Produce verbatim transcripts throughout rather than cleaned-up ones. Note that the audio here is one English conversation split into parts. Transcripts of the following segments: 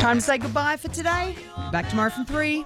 Time to say goodbye for today. Back tomorrow from three.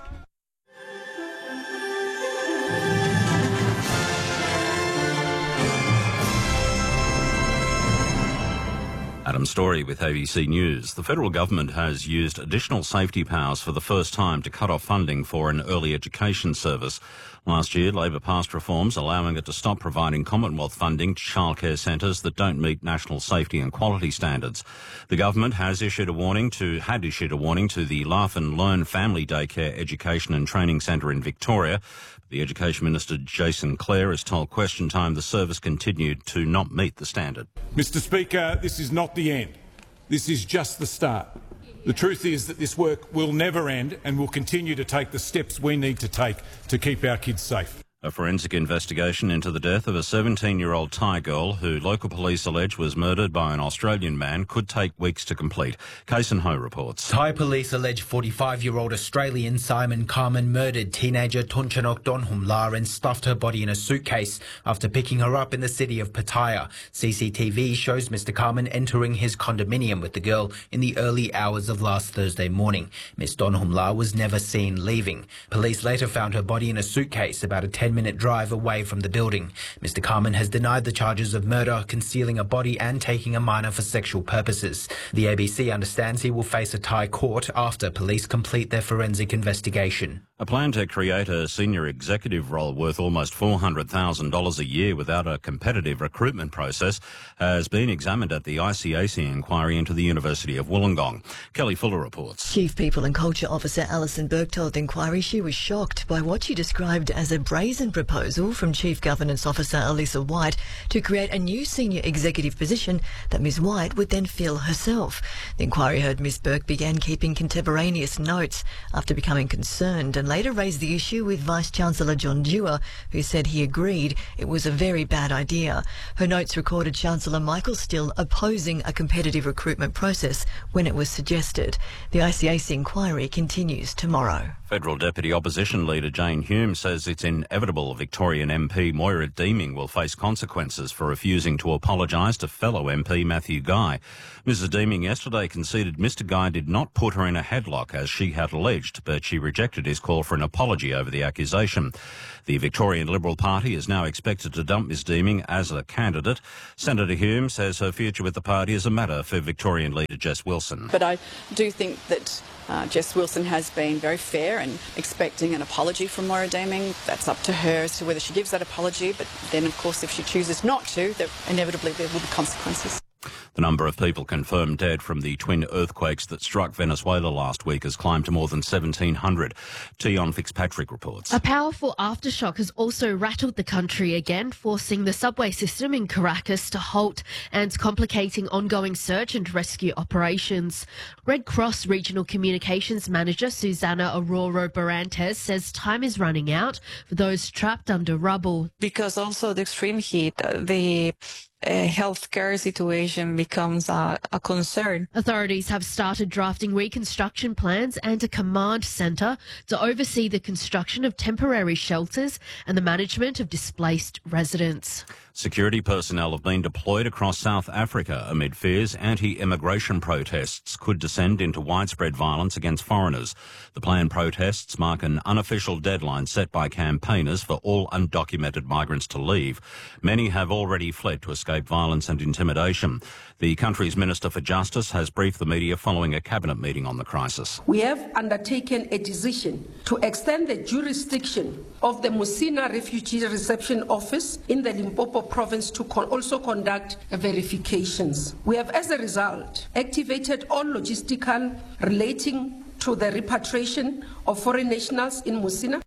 Adam Story with A B C News. The federal government has used additional safety powers for the first time to cut off funding for an early education service. Last year, Labor passed reforms allowing it to stop providing Commonwealth funding to childcare centres that don't meet national safety and quality standards. The government has issued a warning to had issued a warning to the Laugh and Learn Family Daycare Education and Training Centre in Victoria. The Education Minister, Jason Clare, has told Question Time the service continued to not meet the standard. Mister Speaker, this is not the end. This is just the start. The truth is that this work will never end and will continue to take the steps we need to take to keep our kids safe. A forensic investigation into the death of a seventeen-year-old Thai girl who local police allege was murdered by an Australian man could take weeks to complete. Kason Ho reports. Thai police allege forty-five-year-old Australian Simon Carmen murdered teenager Tunchanok Donhumla and stuffed her body in a suitcase after picking her up in the city of Pattaya. C C T V shows Mister Carmen entering his condominium with the girl in the early hours of last Thursday morning. Miss Donhumla was never seen leaving. Police later found her body in a suitcase about a ten minute drive away from the building. Mister Carmen has denied the charges of murder, concealing a body and taking a minor for sexual purposes. The A B C understands he will face a Thai court after police complete their forensic investigation. A plan to create a senior executive role worth almost four hundred thousand dollars a year without a competitive recruitment process has been examined at the I C A C inquiry into the University of Wollongong. Kelly Fuller reports. Chief People and Culture Officer Alison Burke told the inquiry she was shocked by what she described as a brazen proposal from Chief Governance Officer Elisa White to create a new senior executive position that Miz White would then fill herself. The inquiry heard Miz Burke began keeping contemporaneous notes after becoming concerned and later raised the issue with Vice-Chancellor John Dewar, who said he agreed it was a very bad idea. Her notes recorded Chancellor Michael Still opposing a competitive recruitment process when it was suggested. The I C A C inquiry continues tomorrow. Federal Deputy Opposition Leader Jane Hume says it's inevitable Victorian M P Moira Deeming will face consequences for refusing to apologise to fellow M P Matthew Guy. Missus Deeming yesterday conceded Mister Guy did not put her in a headlock as she had alleged, but she rejected his call for an apology over the accusation. The Victorian Liberal Party is now expected to dump Miz Deeming as a candidate. Senator Hume says her future with the party is a matter for Victorian leader Jess Wilson. But I do think that uh, Jess Wilson has been very fair and expecting an apology from Moira Deeming. That's up to her as to whether she gives that apology, but then of course if she chooses not to, there, inevitably there will be consequences. The number of people confirmed dead from the twin earthquakes that struck Venezuela last week has climbed to more than seventeen hundred. Tion Fitzpatrick reports. A powerful aftershock has also rattled the country again, forcing the subway system in Caracas to halt and complicating ongoing search and rescue operations. Red Cross Regional Communications Manager Susana Aurora Barantes says time is running out for those trapped under rubble. Because also the extreme heat, the Uh, healthcare situation becomes uh, a concern. Authorities have started drafting reconstruction plans and a command centre to oversee the construction of temporary shelters and the management of displaced residents. Security personnel have been deployed across South Africa amid fears anti-immigration protests could descend into widespread violence against foreigners. The planned protests mark an unofficial deadline set by campaigners for all undocumented migrants to leave. Many have already fled to escape violence and intimidation. The country's Minister for Justice has briefed the media following a cabinet meeting on the crisis. We have undertaken a decision to extend the jurisdiction of the Musina Refugee Reception Office in the Limpopo province to con- also conduct verifications. We have, as a result, activated all logistical relating to the repatriation of foreign nationals in Musina.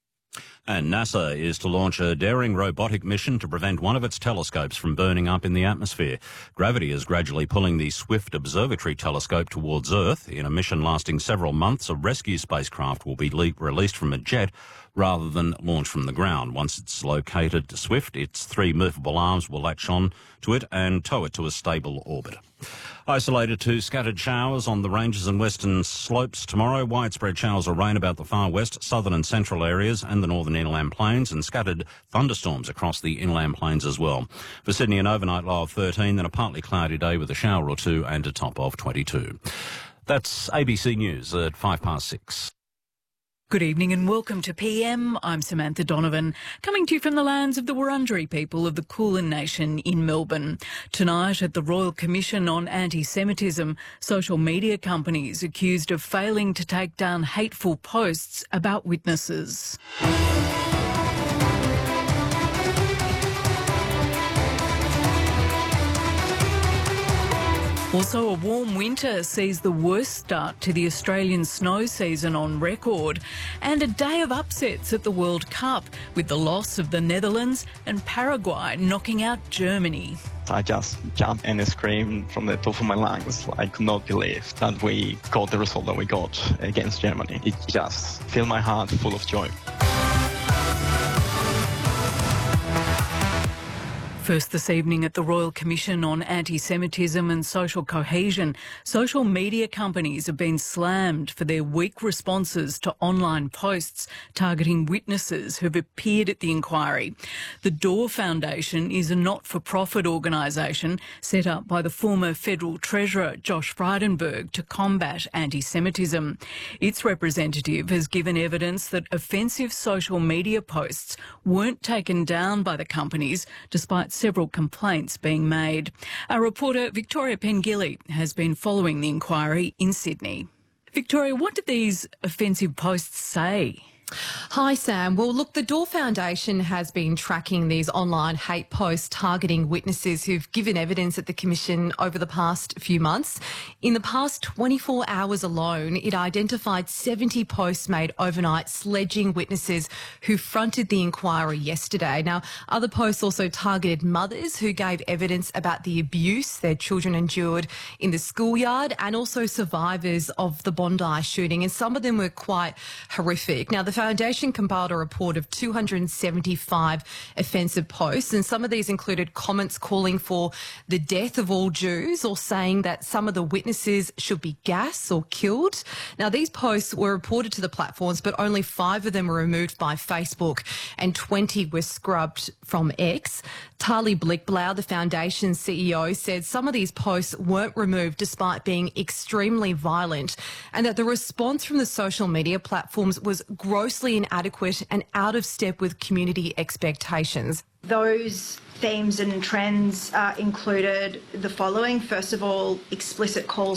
And NASA is to launch a daring robotic mission to prevent one of its telescopes from burning up in the atmosphere. Gravity is gradually pulling the Swift Observatory telescope towards Earth. In a mission lasting several months, a rescue spacecraft will be le- released from a jet rather than launched from the ground. Once it's located to Swift, its three movable arms will latch on to it and tow it to a stable orbit. Isolated to scattered showers on the ranges and western slopes tomorrow. Widespread showers of rain about the far west, southern and central areas and the northern inland plains, and scattered thunderstorms across the inland plains as well. For Sydney, an overnight low of thirteen, then a partly cloudy day with a shower or two and a top of twenty-two. That's A B C News at five past six. Good evening and welcome to P M. I'm Samantha Donovan, coming to you from the lands of the Wurundjeri people of the Kulin Nation in Melbourne. Tonight at the Royal Commission on Anti-Semitism, social media companies accused of failing to take down hateful posts about witnesses. Also, a warm winter sees the worst start to the Australian snow season on record, and a day of upsets at the World Cup, with the loss of the Netherlands and Paraguay knocking out Germany. I just jumped and screamed from the top of my lungs. I could not believe that we got the result that we got against Germany. It just filled my heart full of joy. First this evening at the Royal Commission on Anti-Semitism and Social Cohesion, social media companies have been slammed for their weak responses to online posts targeting witnesses who've appeared at the inquiry. The Door Foundation is a not-for-profit organisation set up by the former Federal Treasurer Josh Frydenberg to combat anti-Semitism. Its representative has given evidence that offensive social media posts weren't taken down by the companies despite several complaints being made. Our reporter Victoria Pengilly has been following the inquiry in Sydney. Victoria, what did these offensive posts say? Hi, Sam. Well, look, the Door Foundation has been tracking these online hate posts targeting witnesses who've given evidence at the Commission over the past few months. In the past twenty-four hours alone, it identified seventy posts made overnight sledging witnesses who fronted the inquiry yesterday. Now, other posts also targeted mothers who gave evidence about the abuse their children endured in the schoolyard, and also survivors of the Bondi shooting, and some of them were quite horrific. Now, the Foundation compiled a report of two hundred seventy-five offensive posts, and some of these included comments calling for the death of all Jews or saying that some of the witnesses should be gassed or killed. Now, these posts were reported to the platforms, but only five of them were removed by Facebook and twenty were scrubbed from X. Tali Blickblau, the Foundation's C E O, said some of these posts weren't removed despite being extremely violent, and that the response from the social media platforms was grossly inadequate and out of step with community expectations. Those themes and trends uh, included the following. First of all, explicit calls